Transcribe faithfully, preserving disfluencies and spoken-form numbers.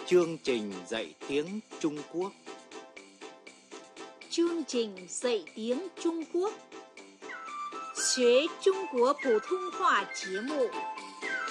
Chương trình dạy tiếng Trung Quốc. Chương trình dạy tiếng Trung Quốc. 学中国普通话节目。